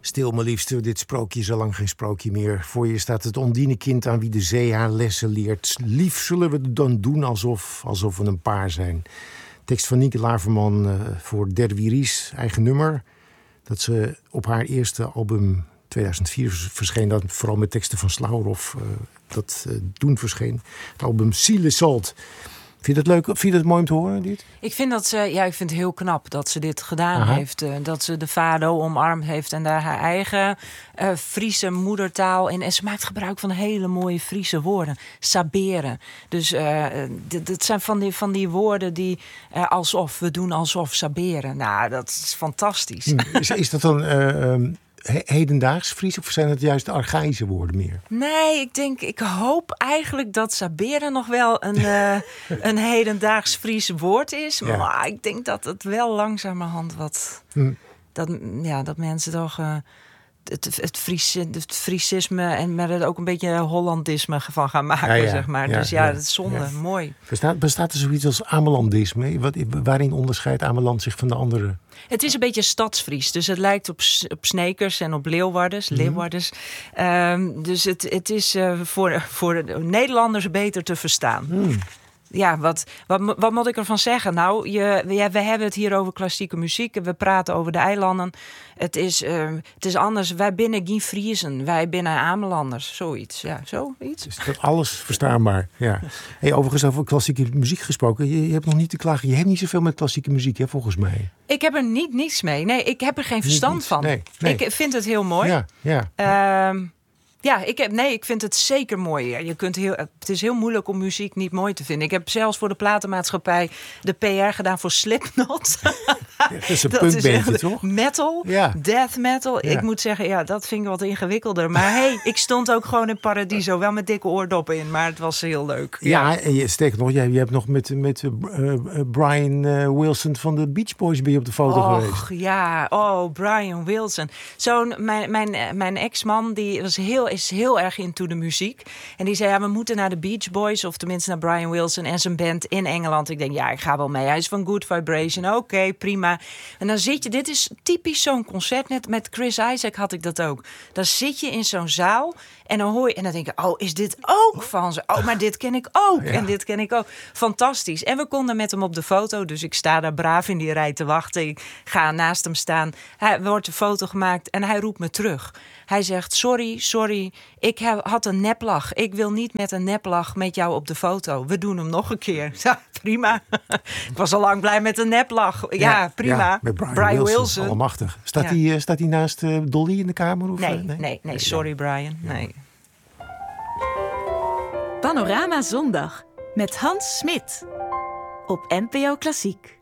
Stil, mijn liefste, dit sprookje is al lang geen sprookje meer. Voor je staat het ondiene kind aan wie de zee haar lessen leert. Lief zullen we dan doen alsof we een paar zijn. Tekst van Nieke Laverman voor Derwiries, eigen nummer. Dat ze op haar eerste album 2004 verscheen. Dat vooral met teksten van Slauroff toen verscheen. Het album Ziele Salt. Vind je dat leuk? Vind je dat mooi om te horen, dit? Ik vind ik vind het heel knap dat ze dit gedaan heeft. Dat ze de fado omarmd heeft en daar haar eigen Friese moedertaal in. En ze maakt gebruik van hele mooie Friese woorden. Saberen. Dus dat zijn van die woorden die alsof, we doen alsof, saberen. Nou, dat is fantastisch. Is dat dan hedendaags Fries of zijn het juist de archaïsche woorden meer? Nee, ik hoop eigenlijk dat saberen nog wel een hedendaags Fries woord is. Ja. Maar ik denk dat het wel langzamerhand dat mensen toch het Friesisme en maar er ook een beetje Hollandisme van gaan maken, zeg maar. Dus dat is zonde. Mooi. Bestaat er zoiets als Amelandisme? Waarin onderscheidt Ameland zich van de andere? Het is een beetje stadsfries, dus het lijkt op Snekers en op Leeuwarders. Dus het is voor de Nederlanders beter te verstaan. Ja, wat moet ik ervan zeggen? Nou, we hebben het hier over klassieke muziek. We praten over de eilanden. Het is anders. Wij binnen geen Friezen. Wij binnen Amelanders. Zoiets. Ja, zoiets. Is dat alles verstaanbaar? Ja. Hey, overigens over klassieke muziek gesproken. Je hebt nog niet te klagen. Je hebt niet zoveel met klassieke muziek, hè, volgens mij. Ik heb er niets mee. Nee, ik heb er geen verstand van. Nee. Ik vind het heel mooi. Ja. Ik vind het zeker mooi. Het is heel moeilijk om muziek niet mooi te vinden. Ik heb zelfs voor de platenmaatschappij de PR gedaan voor Slipknot. Dat is een punkbandje, toch? Metal, death metal. Ja. Ik moet zeggen, dat vind ik wat ingewikkelder. Maar ik stond ook gewoon in Paradiso. Wel met dikke oordoppen in, maar het was heel leuk. Ja, en sterker nog, je hebt nog met Brian Wilson van de Beach Boys ben je op de foto geweest. Ja, Brian Wilson. Mijn ex-man, die is heel erg into de muziek. En die zei, we moeten naar de Beach Boys, of tenminste naar Brian Wilson en zijn band in Engeland. Ik denk, ik ga wel mee. Hij is van Good Vibration. Oké, prima. En dan zit je, dit is typisch zo'n concert. Net met Chris Isaak had ik dat ook. Dan zit je in zo'n zaal en dan hoor je, en dan denk je, is dit ook van ze? Maar dit ken ik ook. Ja. En dit ken ik ook. Fantastisch. En we konden met hem op de foto. Dus ik sta daar braaf in die rij te wachten. Ik ga naast hem staan. Hij wordt een foto gemaakt en hij roept me terug. Hij zegt, sorry, ik had een neplach. Ik wil niet met een neplach met jou op de foto. We doen hem nog een keer. Ja, prima. Ik was al lang blij met een neplach. Ja, prima. Ja, met Brian Wilson. Allemachtig. Staat hij naast Dolly in de kamer? Of, nee, sorry Brian. Nee. Panorama Zondag met Hans Smit op NPO Klassiek.